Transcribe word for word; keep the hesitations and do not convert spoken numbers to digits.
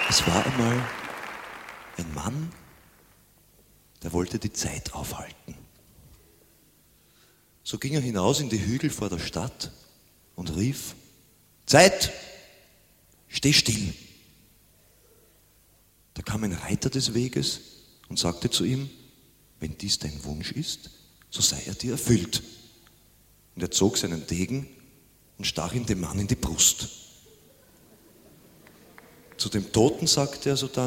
Es war einmal ein Mann, der wollte die Zeit aufhalten. So ging er hinaus in die Hügel vor der Stadt und rief: Zeit, steh still. Da kam ein Reiter des Weges und sagte zu ihm: Wenn dies dein Wunsch ist, so sei er dir erfüllt. Und er zog seinen Degen und stach ihn dem Mann in die Brust. Zu dem Toten sagte er sodann: